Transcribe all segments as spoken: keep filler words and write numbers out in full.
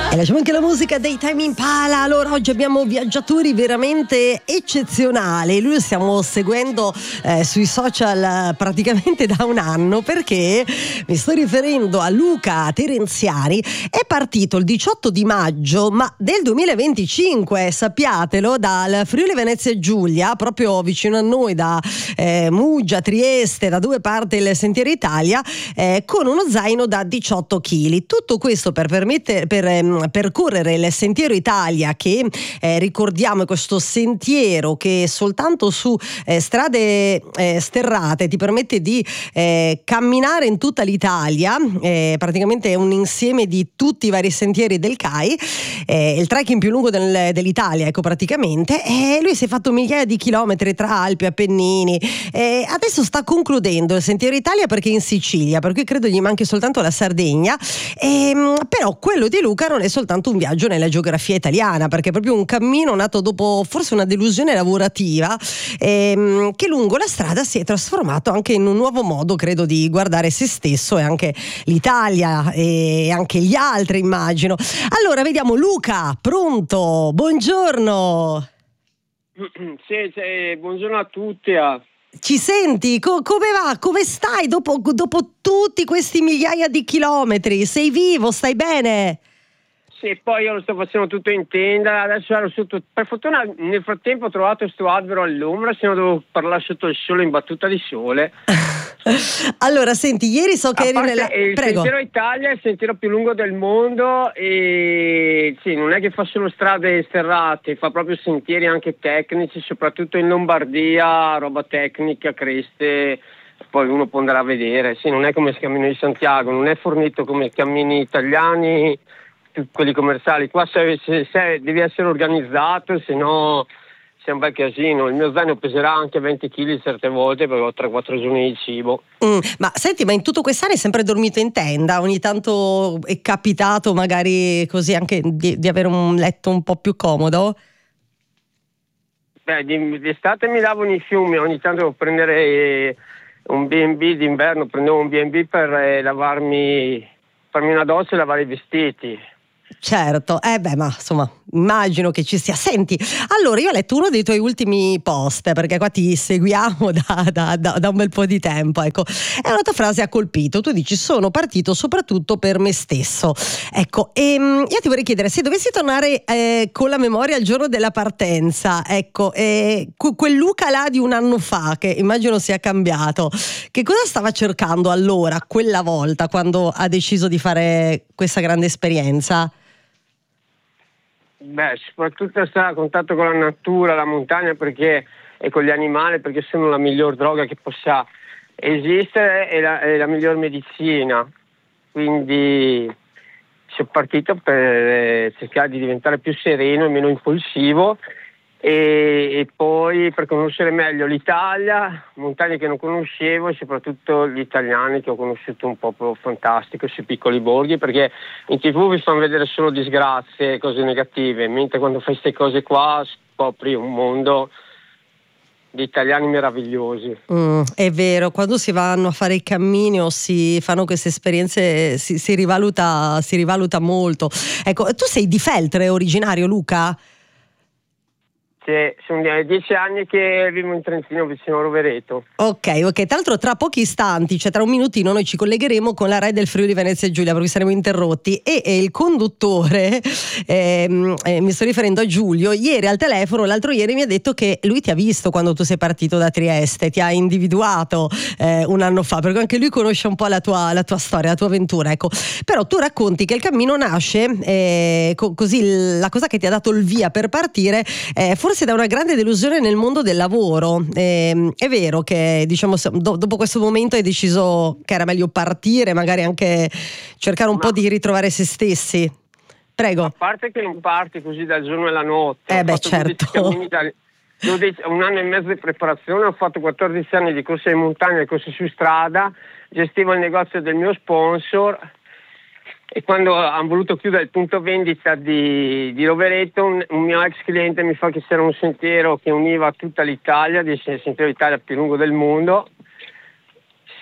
E lasciamo anche la musica dei Tame Impala. Allora, oggi abbiamo viaggiatori veramente eccezionali. Lui lo stiamo seguendo eh, sui social praticamente da un anno, perché mi sto riferendo a Luca Terenziani. È partito il diciotto di maggio ma del duemilaventicinque, sappiatelo, dal Friuli Venezia Giulia, proprio vicino a noi, da eh, Muggia, Trieste, da dove parte il Sentiero Italia, eh, con uno zaino da diciotto chili. Tutto questo per permettere per ehm, percorrere il Sentiero Italia, che eh, ricordiamo è questo sentiero che soltanto su eh, strade eh, sterrate ti permette di eh, camminare in tutta l'Italia. Eh, praticamente è un insieme di tutti i vari sentieri del C A I, eh, il trekking più lungo del, dell'Italia, ecco, praticamente. E lui si è fatto migliaia di chilometri tra Alpi, Appennini, e adesso sta concludendo il Sentiero Italia perché è in Sicilia, per cui credo gli manchi soltanto la Sardegna. E, però quello di Luca non è soltanto un viaggio nella geografia italiana, perché è proprio un cammino nato dopo forse una delusione lavorativa, ehm, che lungo la strada si è trasformato anche in un nuovo modo, credo, di guardare se stesso e anche l'Italia e anche gli altri, immagino. Allora vediamo Luca, pronto? Buongiorno. Sì, sì, buongiorno a tutti. Ah. Ci senti? Co- come va? Come stai dopo, dopo tutti questi migliaia di chilometri? Sei vivo? Stai bene? Sì, poi io lo sto facendo tutto in tenda, adesso ero sotto, per fortuna nel frattempo ho trovato questo albero all'ombra, se no devo parlare sotto il sole, in battuta di sole. Allora, senti, ieri so che A eri parte, nella... il Prego. Sentiero Italia è il sentiero più lungo del mondo e sì, non è che fa solo strade sterrate, fa proprio sentieri anche tecnici, soprattutto in Lombardia, roba tecnica, creste, poi uno può andare a vedere. Sì, non è come il cammino di Santiago, non è fornito come i cammini italiani, quelli commerciali. Qua se, se, se devi essere organizzato, se no è un bel casino. Il mio zaino peserà anche venti chili certe volte perché ho tre quattro giorni di cibo. Mm, ma senti, ma in tutto quest'anno hai sempre dormito in tenda? Ogni tanto è capitato magari così anche di, di avere un letto un po' più comodo? Beh, di, d'estate mi lavo nei fiumi, ogni tanto devo prendere un B and B d'inverno, prendevo un B and B per eh, lavarmi, farmi una doccia e lavare i vestiti. Certo, eh beh, ma insomma, immagino che ci sia. Senti, allora io ho letto uno dei tuoi ultimi post, perché qua ti seguiamo da, da, da, da un bel po' di tempo, ecco, e una tua frase ha colpito. Tu dici: sono partito soprattutto per me stesso. Ecco, e io ti vorrei chiedere, se dovessi tornare eh, con la memoria al giorno della partenza, ecco, eh, quel Luca là di un anno fa, che immagino sia cambiato, che cosa stava cercando allora, quella volta, quando ha deciso di fare questa grande esperienza? Beh, soprattutto stare a contatto con la natura, la montagna, perché e con gli animali, perché sono la miglior droga che possa esistere e la, è la miglior medicina. Quindi sono partito per eh, cercare di diventare più sereno e meno impulsivo e, e poi per conoscere meglio l'Italia, montagne che non conoscevo e soprattutto gli italiani che ho conosciuto un popolo fantastico sui piccoli borghi, perché in tv vi fanno vedere solo disgrazie e cose negative, mentre quando fai queste cose qua scopri un mondo di italiani meravigliosi. Mm, è vero, quando si vanno a fare i cammini o si fanno queste esperienze si, si rivaluta, si rivaluta molto. Ecco, tu sei di Feltre originario, Luca? Sì, sono dieci anni che vivo in Trentino vicino a Rovereto. Ok, ok. Tra l'altro tra pochi istanti, cioè tra un minutino, noi ci collegheremo con la Rai del Friuli Venezia Giulia, perché saremo interrotti, e, e il conduttore, ehm, eh, mi sto riferendo a Giulio, ieri al telefono, l'altro ieri mi ha detto che lui ti ha visto quando tu sei partito da Trieste, ti ha individuato eh, un anno fa, perché anche lui conosce un po' la tua, la tua storia, la tua avventura, ecco. Però tu racconti che il cammino nasce, eh, co- così la cosa che ti ha dato il via per partire, eh, forse da una grande delusione nel mondo del lavoro. Eh, è vero che, diciamo, do, dopo questo momento hai deciso che era meglio partire, magari anche cercare un Ma, po' di ritrovare se stessi. Prego. a parte che non parti così dal giorno alla notte, Eh ho beh, fatto certo. cammini da, dodici, un anno e mezzo di preparazione, ho fatto quattordici anni di corse in montagna e corse su strada, gestivo il negozio del mio sponsor. E quando hanno voluto chiudere il punto vendita di, di Rovereto, un, un mio ex cliente mi fa che c'era un sentiero che univa tutta l'Italia, il sentiero d'Italia più lungo del mondo,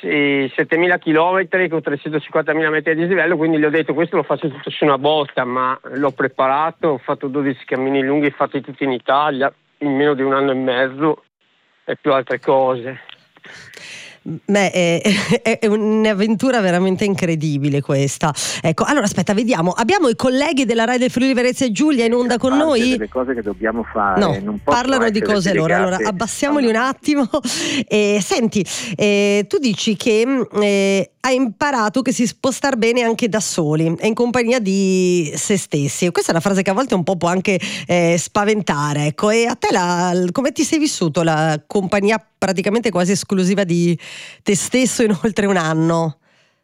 sì, settemila chilometri con trecentocinquantamila metri di dislivello, quindi gli ho detto questo lo faccio tutto su una botta, ma l'ho preparato, ho fatto dodici cammini lunghi fatti tutti in Italia in meno di un anno e mezzo e più altre cose. Beh, è, è, è un'avventura veramente incredibile questa. Ecco, allora aspetta, vediamo. Abbiamo i colleghi della Rai del Friuli Venezia Giulia in onda con noi. Delle cose che dobbiamo fare. No, non parlano di cose loro. Allora abbassiamoli un attimo. Eh, senti, eh, tu dici che eh, hai imparato che si può star bene anche da soli e in compagnia di se stessi. Questa è una frase che a volte un po' può anche eh, spaventare. Ecco, e a te la, come ti sei vissuto la compagnia praticamente quasi esclusiva di te stesso in oltre un anno?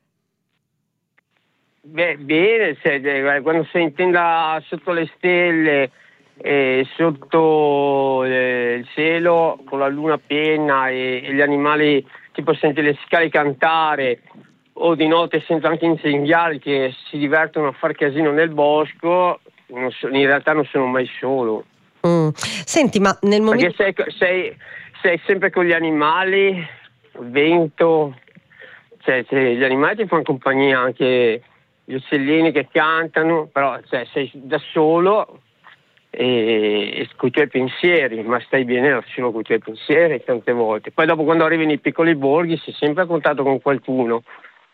Beh, bene, cioè, quando sei in tenda sotto le stelle e sotto eh, il cielo con la luna piena e, e gli animali, tipo senti le scale cantare o di notte sento anche i cinghiali che si divertono a far casino nel bosco, non so, in realtà non sono mai solo. Mm. Senti, ma nel momento... Perché sei, sei, sei sempre con gli animali, il vento, cioè, cioè, gli animali ti fanno compagnia, anche gli uccellini che cantano, però cioè, sei da solo e, e con i tuoi pensieri, ma stai bene da solo con i tuoi pensieri tante volte. Poi dopo quando arrivi nei piccoli borghi sei sempre a contatto con qualcuno.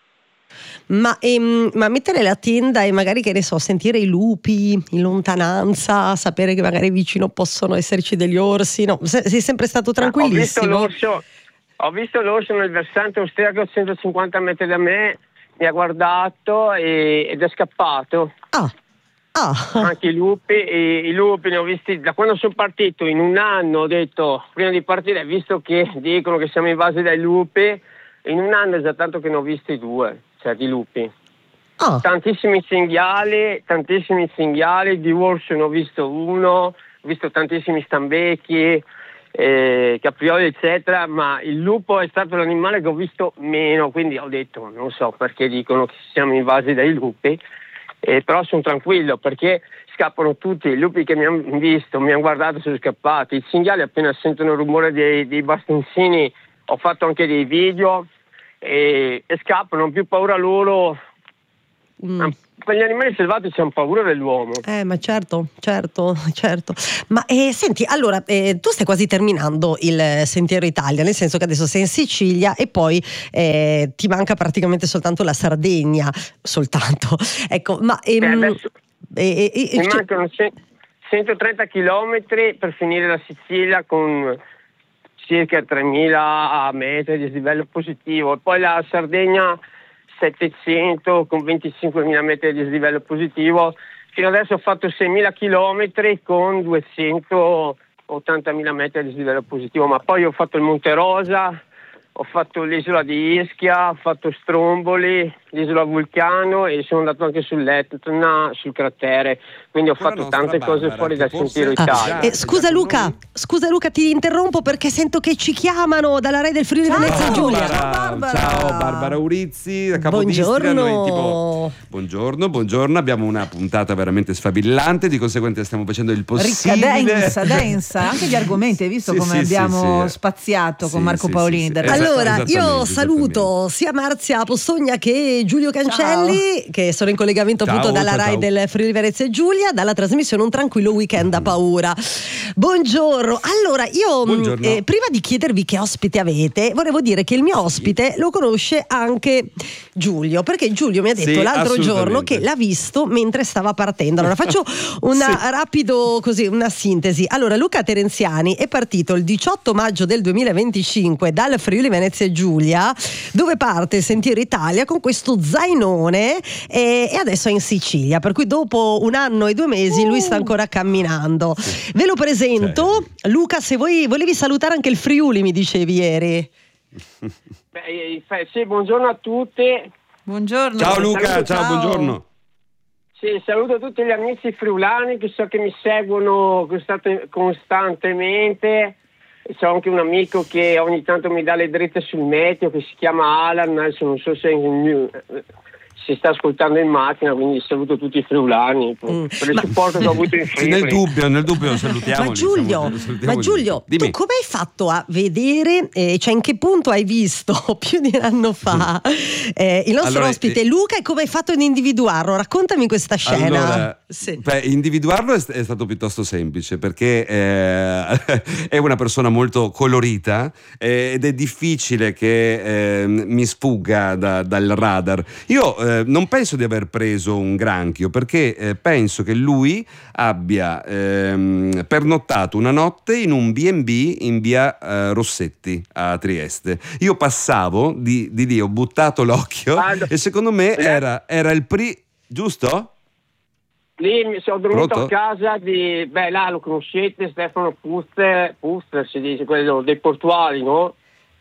Ma, ehm, ma mettere la tenda e magari, che ne so, sentire i lupi in lontananza, sapere che magari vicino possono esserci degli orsi, no? Sei sempre stato tranquillissimo? Ho visto l'orso, ho visto l'orso nel versante austriaco a centocinquanta metri da me, mi ha guardato e, ed è scappato. Ah. Ah. Anche i lupi, e, i lupi ne ho visti da quando sono partito. In un anno ho detto, prima di partire, visto che dicono che siamo invasi dai lupi, in un anno è già tanto che ne ho visti due, cioè di lupi. Oh. Tantissimi cinghiali, tantissimi cinghiali, di orso ne ho visto uno, ho visto tantissimi stambecchi, eh, caprioli eccetera, ma il lupo è stato l'animale che ho visto meno, quindi ho detto non so perché dicono che siamo invasi dai lupi, eh, però sono tranquillo perché scappano tutti. I lupi che mi hanno visto, mi hanno guardato, sono scappati. I cinghiali appena sentono il rumore dei, dei bastoncini, ho fatto anche dei video e, e scappano, non più paura loro. Mm. Per gli animali selvatici hanno paura dell'uomo. Eh, ma certo, certo, certo. Ma eh, senti, allora, eh, tu stai quasi terminando il Sentiero Italia, nel senso che adesso sei in Sicilia e poi eh, ti manca praticamente soltanto la Sardegna, soltanto. Ecco, ma ehm, eh, adesso eh, eh, mi cioè... mancano centotrenta chilometri per finire la Sicilia con circa tremila metri di livello positivo, e poi la Sardegna settecento con venticinquemila metri di dislivello positivo. Fino adesso ho fatto seimila chilometri con duecentottantamila metri di dislivello positivo, ma poi ho fatto il Monte Rosa, ho fatto l'isola di Ischia, ho fatto Stromboli, l'isola Vulcano e sono andato anche sull'Etna, sul cratere, quindi ho Quella fatto tante Barbara, cose fuori dal forse- Sentiero Ah, Italia. Eh, scusa Luca, scusa Luca, ti interrompo perché sento che ci chiamano dalla Rai del Friuli Venezia Giulia. Barbara, ciao Barbara Urizzi da Capodistria. Buongiorno. Noi tipo buongiorno, buongiorno. Abbiamo una puntata veramente sfabillante, di conseguenza stiamo facendo il Ricca, possibile. densa, densa, anche gli argomenti, hai visto Sì, come sì, abbiamo sì, sì. spaziato Sì, con Marco sì, Paolini sì, sì. del Esatto, Allora, io esattamente, saluto sia Marzia Postogna che Giulio Cancelli, che sono in collegamento Ciao, appunto dalla ciao, Rai ciao. del Friuli Venezia Giulia, dalla trasmissione Un tranquillo weekend a paura. Buongiorno. Allora, io Buongiorno. eh, prima di chiedervi che ospite avete, volevo dire che il mio ospite lo conosce anche Giulio, perché Giulio mi ha detto Sì, l'altro giorno assolutamente. che l'ha visto mentre stava partendo. Allora faccio una Sì. rapido così, una sintesi. Allora, Luca Terenziani è partito il diciotto maggio del duemilaventicinque dal Friuli Venezia Giulia, dove parte il Sentiero Italia con questo zainone, e, e adesso è in Sicilia, per cui dopo un anno e due mesi lui sta ancora camminando. Ve lo presento. Luca, se voi volevi salutare anche il Friuli, mi dicevi ieri. Beh, eh, sì, buongiorno a tutti. Buongiorno. Ciao Luca, ciao, Ciao. buongiorno. Sì, saluto tutti gli amici friulani che so che mi seguono costate- costantemente. C'è anche un amico che ogni tanto mi dà le dritte sul meteo, che si chiama Alan, adesso non so se, si sta ascoltando in macchina, quindi saluto tutti i friulani Mm. per il Ma- supporto che ho avuto in Sì, Friuli. nel dubbio, nel dubbio salutiamo. Ma Giulio, ma Giulio tu Dimmi. come hai fatto a vedere, eh, cioè in che punto hai visto più di un anno fa eh, il nostro Allora, ospite eh, Luca e come hai fatto ad individuarlo? Raccontami questa scena. Allora, Sì. beh, individuarlo è, è stato piuttosto semplice perché eh, è una persona molto colorita eh, ed è difficile che eh, mi sfugga da- dal radar. Io eh, non penso di aver preso un granchio perché eh, penso che lui abbia ehm, pernottato una notte in un bi e bi in via eh, Rossetti a Trieste. Io passavo di, di lì, ho buttato l'occhio Ah, no. e secondo me Eh. era, era il pri... giusto? Lì mi sono dormito Pronto? a casa di, beh là lo conoscete, Stefano Puster, Puster si dice, quello dei portuali, no?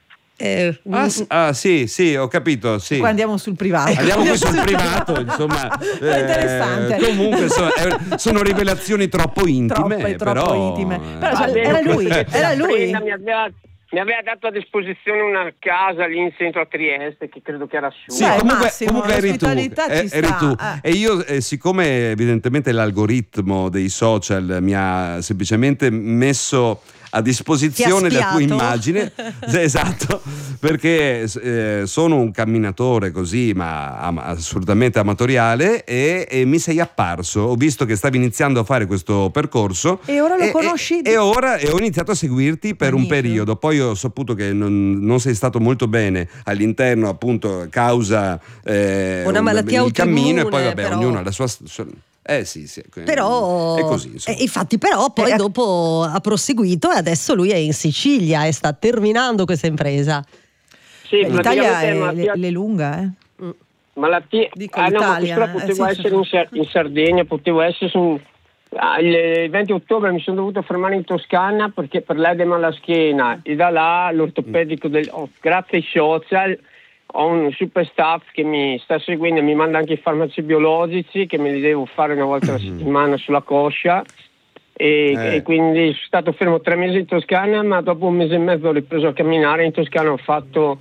Eh, Ah, mm, s- ah, sì, sì, ho capito, sì. Qua andiamo sul privato. Andiamo qui sul privato, insomma. È interessante. eh, comunque sono, eh, sono rivelazioni troppo intime, Troppe, troppo però, intime. Però, eh, cioè, Va era bene, lui, che era la lui. prenda Mi aveva, mi aveva dato a disposizione una casa lì in centro a Trieste, che credo che era sua. Sì, Beh, comunque, Massimo, comunque eri tu, l'ospitalità eh, ci eri sta, tu. eh. E io, eh, siccome evidentemente l'algoritmo dei social mi ha semplicemente messo a disposizione Ti ha la tua spiato. immagine, sì, esatto, perché eh, sono un camminatore così, ma am- assolutamente amatoriale, e, e mi sei apparso. Ho visto che stavi iniziando a fare questo percorso E ora lo conosci? E, e ora e ho iniziato a seguirti per Magnifico. un periodo. Poi ho saputo che non, non sei stato molto bene all'interno, appunto, causa eh, Una un- malattia il cammino, e poi autoimmune, vabbè, però. ognuno ha la sua. sua- Eh sì, sì. Però è così. Insomma. eh, infatti però poi Eh, dopo ha proseguito e adesso lui è in Sicilia e sta terminando questa impresa. Sì, Beh, l'Italia praticamente è malattia- le, le lunga, eh. malattia. Dico Ah no, ma l'Italia, questa eh, potevo sì, essere sì. in, Sar- in Sardegna, potevo essere su. Ah, il venti ottobre mi sono dovuto fermare in Toscana perché per l'edema alla schiena e da là l'ortopedico del, oh, grazie ai social ho un super staff che mi sta seguendo e mi manda anche i farmaci biologici che me li devo fare una volta alla settimana sulla coscia e, Eh. e quindi sono stato fermo tre mesi in Toscana, ma dopo un mese e mezzo ho ripreso a camminare. In Toscana ho fatto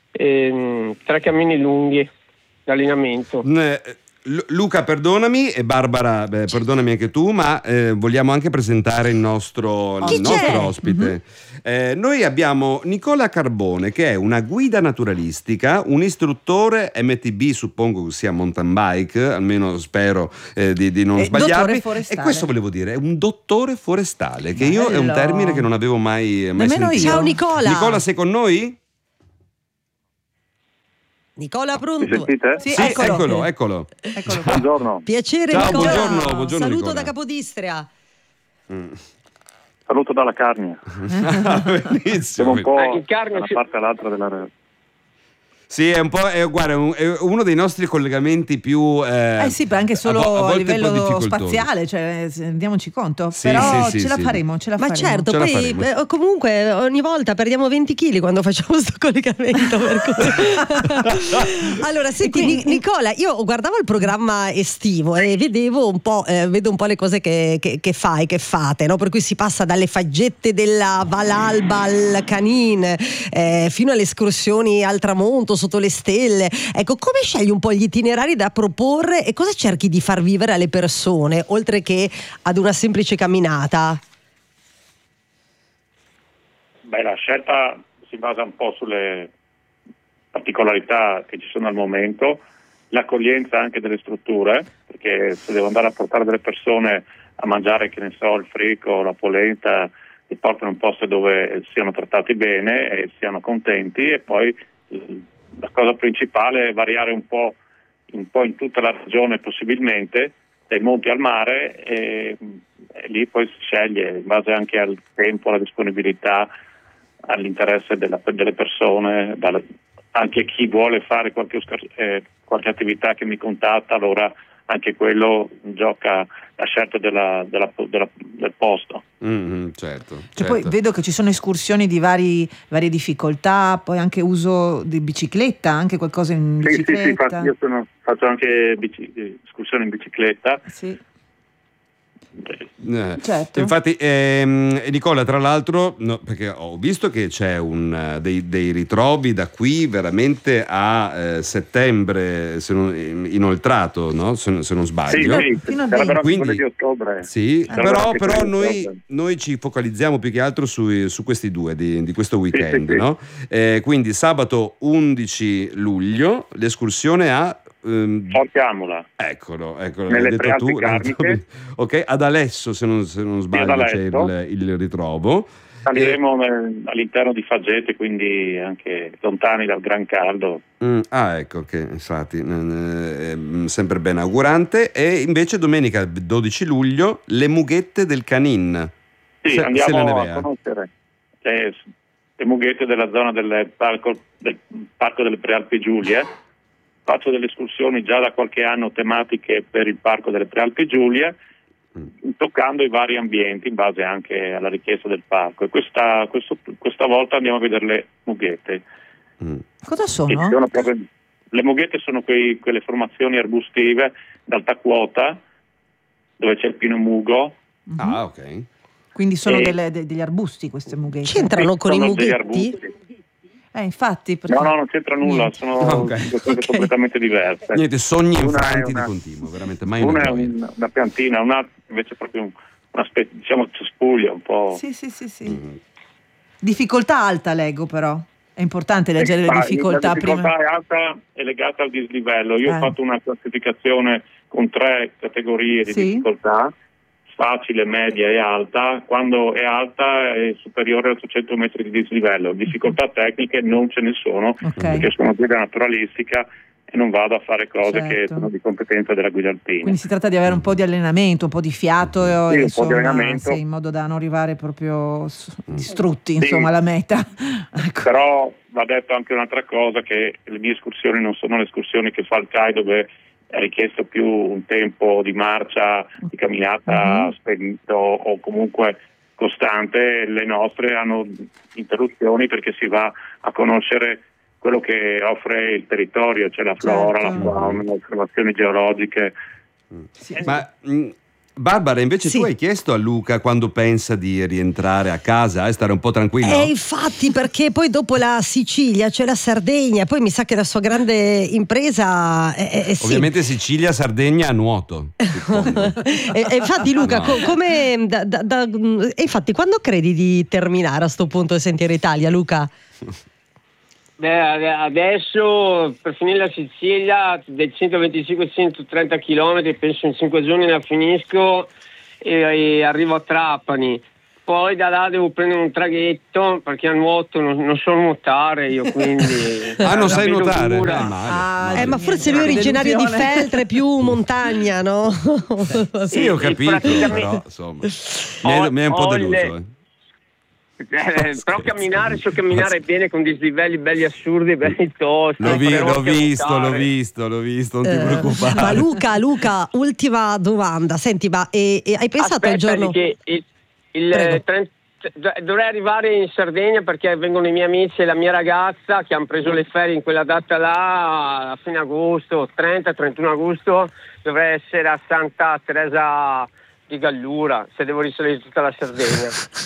ehm, tre cammini lunghi d'allenamento. Eh, Lu- Luca, perdonami, e Barbara, beh, perdonami anche tu, ma eh, vogliamo anche presentare il nostro, Chi il nostro c'è? ospite. Eh, noi abbiamo Nicola Carbone, che è una guida naturalistica, un istruttore M T B, suppongo che sia mountain bike, almeno spero eh, di, di non E sbagliarmi. dottore forestale. E questo volevo dire, è un dottore forestale, che io è un Bello. termine che non avevo mai, mai Nemmeno sentito. io. Ciao Nicola. Nicola, sei con noi? Nicola, Mi pronto? sentite? Sì, Sì, eccolo. eccolo, eccolo. Eccolo qua. Buongiorno, Piacere Ciao, Nicola. buongiorno, buongiorno, Saluto Nicola. da Capodistria. saluto dalla Carnia. Bellissimo. Siamo un po' Eh, il Carnia da una si- parte all'altra della. Sì, è un po', è, guarda, è un- è uno dei nostri collegamenti più eh, Eh sì, ma anche solo a, vo- a a, volte un po' livello difficoltosi. spaziale, cioè, se- rendiamoci conto. Sì, Però sì, sì, ce la sì. faremo, ce la Ma faremo. certo, Ce la poi faremo. eh, comunque ogni volta perdiamo venti chili quando facciamo questo collegamento. per cui- allora, senti quindi- Ni- Nicola, io guardavo il programma estivo e vedevo un po', eh, vedo un po' le cose che, che- che fai, che fate, no? Per cui si passa dalle faggette della Valalba al Canin, eh, fino alle escursioni al tramonto, sotto le stelle. Ecco, come scegli un po' gli itinerari da proporre e cosa cerchi di far vivere alle persone, oltre che ad una semplice camminata? Beh, la scelta si basa un po' sulle particolarità che ci sono al momento, l'accoglienza anche delle strutture, perché se devo andare a portare delle persone a mangiare, che ne so, il frico o la polenta, li porto in un posto dove siano trattati bene e siano contenti, e poi eh, la cosa principale è variare un po', un po' in tutta la regione possibilmente, dai monti al mare, e, e lì poi si sceglie in base anche al tempo, alla disponibilità, all'interesse della, delle persone, dal, anche chi vuole fare qualche, eh, qualche attività che mi contatta, allora anche quello gioca la scelta della, della, della, del posto. Mm, certo, Cioè, certo. poi vedo che ci sono escursioni di vari, varie difficoltà, poi anche uso di bicicletta, anche qualcosa in Sì, sì, sì, bicicletta. infatti io sono, faccio anche bici, escursioni in bicicletta. Sì. Eh, Eh, Certo. Infatti, ehm, Nicola, tra l'altro, no, perché ho visto che c'è un, uh, dei, dei ritrovi da qui veramente a eh, settembre, se non, inoltrato, no? se, se non sbaglio. Sì, sì, Fino a sarebbero Quindi- quelle di ottobre. Sì, Sarebbero però, anche però quelle di noi, ottobre. noi ci focalizziamo più che altro su, su questi due di, di questo weekend, sì, sì. no? Eh, quindi sabato undici luglio l'escursione a ehm, Portiamola. eccolo, eccolo, Nelle l'hai detto Prealpi tu, l'hai detto Carniche. ok, ad Alesso se non, se non sbaglio ad c'è Alesso. il, il ritrovo. Saliremo nel- all'interno di Fagete, quindi anche lontani dal gran caldo. Mm, ah, ecco che infatti eh, eh, sempre ben augurante. E invece domenica dodici luglio le Mughette del Canin. Sì, Se- se la andiamo a Nevea. conoscere le, le Mughette della zona del parco, del parco delle Prealpi Giulie. Faccio delle escursioni già da qualche anno tematiche per il parco delle Prealpi Giulie, toccando i vari ambienti in base anche alla richiesta del parco. E questa, questo- questa volta andiamo a vedere le Mughette. Mm. Cosa Che sono? sono proprio- le Mughette sono quei- quelle formazioni arbustive d'alta quota dove c'è il pino mugo. Ah, ok. Quindi sono E- delle- de- degli arbusti queste mughette. C'entrano con i Sono degli mughetti? arbusti. Eh, infatti. perché- No, no, non c'entra nulla, Niente. sono Ok. due cose Ok. completamente diverse. Niente, sogni Una è infranti una- di continuo, veramente mai Una una è gioia. un- una piantina, un'altra invece è proprio un- una specie, diciamo, cespuglia un po'. Sì, sì, sì, sì. Mm. Difficoltà alta leggo però. È importante leggere le Ma difficoltà la difficoltà prima. è alta e legata al dislivello. Io Eh. ho fatto una classificazione con tre categorie di Sì. difficoltà: facile, media e alta. Quando è alta è superiore a ottocento metri di dislivello. Difficoltà tecniche non ce ne sono, Ok. perché sono guida naturalistica e non vado a fare cose che Certo. sono di competenza della guida alpina. Quindi si tratta di avere un po' di allenamento, un po' di fiato, Sì, un po' di insomma, allenamento. sì, in modo da non arrivare proprio s- distrutti, insomma, alla meta. Ecco. Però va detto anche un'altra cosa, che le mie escursioni non sono le escursioni che fa il C A I, dove è richiesto più un tempo di marcia, di camminata Mhm. spedito o comunque costante. Le nostre hanno interruzioni perché si va a conoscere quello che offre il territorio, cioè la flora, Certo. la fauna, le osservazioni geologiche. Sì. Ma mh, Barbara, invece Sì. tu hai chiesto a Luca quando pensa di rientrare a casa e stare un po' tranquillo? Eh, infatti, perché poi dopo la Sicilia c'è la Sardegna, poi mi sa che la sua grande impresa è, è- sì. Ovviamente Sicilia, Sardegna a nuoto. suppongo. e, e infatti Luca, No. co- come da- da- da- e infatti quando credi di terminare a sto punto il Sentiero Italia, Luca? Beh, ade- adesso per finire la Sicilia dai centoventicinque centotrenta chilometri, penso in cinque giorni la finisco e, e arrivo a Trapani. Poi da là devo prendere un traghetto perché a nuoto non, non so nuotare io, quindi Ah, non la sai vedo nuotare? dura. Eh, male, Ah, male. Eh, ma forse lui è Che originario di delusione. Feltre, più montagna, no? Sì, ho Sì, capito, praticamente- però insomma mi è, mi è un po' Ho- ho deluso. le- eh. Eh, però Scherzo. camminare, so camminare bene con dislivelli belli assurdi, belli tosti. L'ho, vi- faremo l'ho anche visto, l'ho nuotare. visto, l'ho visto, non ti Eh, preoccupare. ma Luca, Luca, ultima domanda. Senti, ma e- e hai pensato al Aspetta, giorno? che il, il, Prego. eh, trenta dovrei arrivare in Sardegna perché vengono i miei amici e la mia ragazza che hanno preso le ferie in quella data là a fine agosto, trenta trentuno agosto. Dovrei essere a Santa Teresa di Gallura, se devo risalire tutta la Sardegna.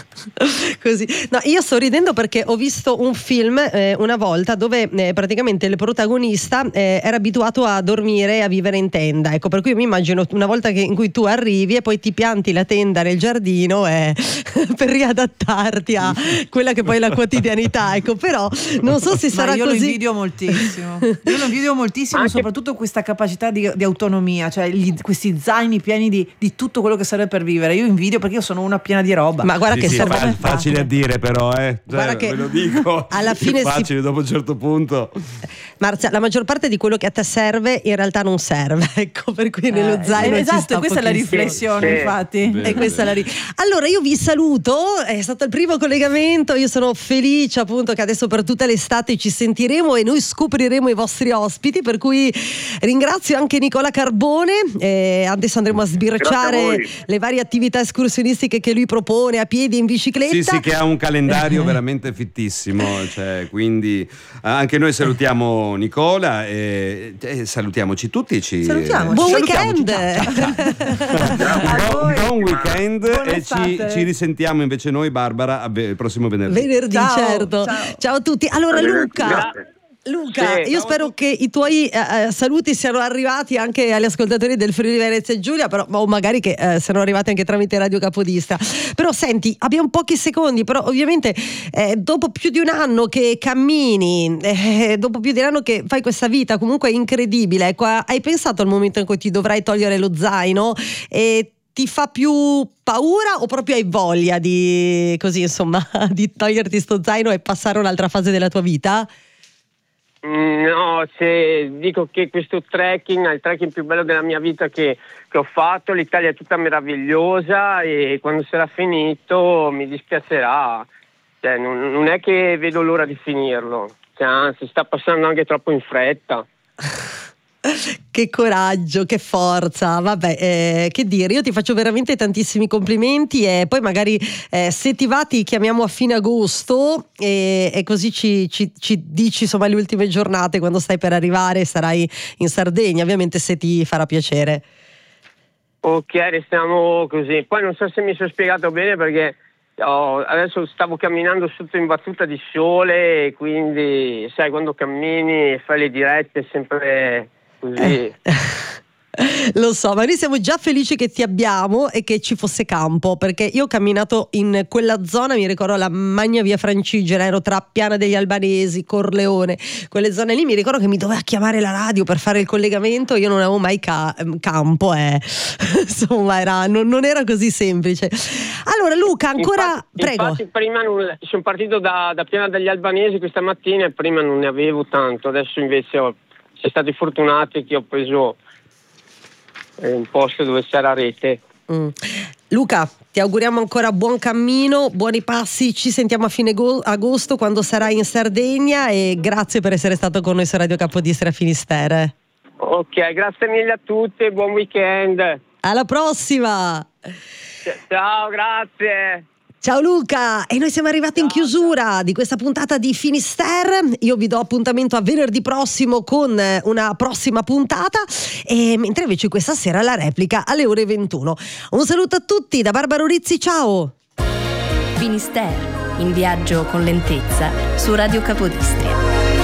Così. No, io sto ridendo perché ho visto un film eh, una volta dove eh, praticamente il protagonista eh, era abituato a dormire e a vivere in tenda. Ecco, per cui mi immagino una volta che, in cui tu arrivi e poi ti pianti la tenda nel giardino eh, per riadattarti a quella che poi è la quotidianità. Ecco, però non so se Ma sarà io lo così. invidio moltissimo. Io lo invidio moltissimo, Anche- soprattutto questa capacità di, di autonomia, cioè gli- questi zaini pieni di, di tutto quello che serve per vivere. Io invidio perché io sono una piena di roba. Ma guarda Sì, che sì, serve. fa- facile a dire però, eh. Cioè, Guarda che ve lo dico. alla fine si- facile dopo un certo punto. Marzia, la maggior parte di quello che a te serve in realtà non serve, ecco, per cui nello Eh, zaino ci esatto, sta questa è la pochissimo. riflessione, Sì. infatti. Bene. E questa è la ri- allora io vi saluto, è stato il primo collegamento, io sono felice appunto che adesso per tutta l'estate ci sentiremo e noi scopriremo i vostri ospiti, per cui ringrazio anche Nicola Carbone e adesso andremo a Grazie a sbirciare voi. le varie attività escursionistiche che lui propone a piedi e in bicicletta. Sì, sì, che ha un calendario veramente fittissimo, cioè, quindi eh, anche noi salutiamo Nicola e, e salutiamoci tutti. Ci, Salutiamoci. Buon Salutiamoci, weekend! ciao, ciao, ciao. A voi. Buon buon weekend Buon e ci, estate. ci risentiamo invece noi, Barbara, il prossimo venerdì. Venerdì, Ciao, certo. ciao. Ciao a tutti. Allora, Luca. Grazie. Luca, Sì. io spero che i tuoi eh, saluti siano arrivati anche agli ascoltatori del Friuli Venezia e Giulia, però, o magari che eh, siano arrivati anche tramite Radio Capodistria. Però senti, abbiamo pochi secondi, però ovviamente eh, dopo più di un anno che cammini, eh, dopo più di un anno che fai questa vita comunque incredibile, ecco, hai pensato al momento in cui ti dovrai togliere lo zaino e ti fa più paura o proprio hai voglia di, così insomma, di toglierti sto zaino e passare un'altra fase della tua vita? No, se dico che questo trekking è il trekking più bello della mia vita che, che ho fatto, l'Italia è tutta meravigliosa e quando sarà finito mi dispiacerà, cioè, non, non è che vedo l'ora di finirlo, cioè, anzi sta passando anche troppo in fretta. Che coraggio, che forza, vabbè, eh, che dire, io ti faccio veramente tantissimi complimenti e poi magari eh, se ti va ti chiamiamo a fine agosto e, e così ci, ci, ci dici insomma le ultime giornate quando stai per arrivare, sarai in Sardegna, ovviamente se ti farà piacere. Ok, restiamo così. Poi non so se mi sono spiegato bene perché oh, adesso stavo camminando sotto imbattuta di sole e quindi sai quando cammini e fai le dirette è sempre così. Eh. Lo so, ma noi siamo già felici che ti abbiamo e che ci fosse campo, perché io ho camminato in quella zona, mi ricordo la Magna Via Francigena, ero tra Piana degli Albanesi, Corleone, quelle zone lì, mi ricordo che mi doveva chiamare la radio per fare il collegamento, io non avevo mai ca- campo, eh. Insomma era, non, non era così semplice. Allora Luca, ancora, infatti, prego. Infatti prima non, sono partito da, da Piana degli Albanesi questa mattina e prima non ne avevo tanto, adesso invece ho, siete stati fortunati che ho preso un posto dove c'era rete. Mm. Luca, ti auguriamo ancora buon cammino, buoni passi, ci sentiamo a fine go- agosto quando sarai in Sardegna e grazie per essere stato con noi su Radio Capodistria Finisterre. Ok, grazie mille a tutti, buon weekend. Alla prossima! Ciao, grazie. Ciao Luca, e noi siamo arrivati in chiusura di questa puntata di Finisterre. Io vi do appuntamento a venerdì prossimo con una prossima puntata e mentre invece questa sera la replica alle ore ventuno. Un saluto a tutti da Barbara Urizzi, ciao! Finisterre, in viaggio con lentezza su Radio Capodistria.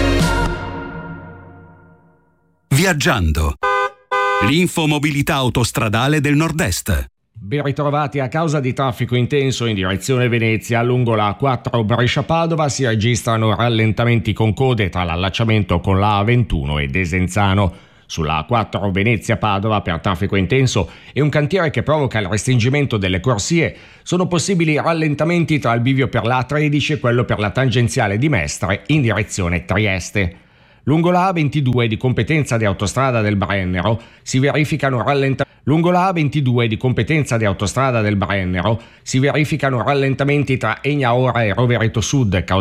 Viaggiando. L'infomobilità autostradale del Nord-Est. Ben ritrovati. A causa di traffico intenso in direzione Venezia lungo la A quattro Brescia-Padova si registrano rallentamenti con code tra l'allacciamento con la A ventuno e Desenzano. Sulla A quattro Venezia-Padova per traffico intenso e un cantiere che provoca il restringimento delle corsie sono possibili rallentamenti tra il bivio per la A tredici e quello per la tangenziale di Mestre in direzione Trieste. Lungo la A ventidue di competenza di Autostrada del Brennero si verificano rallentamenti. Lungo la A ventidue di competenza di Autostrada del Brennero si verificano rallentamenti tra Egnaora e Rovereto Sud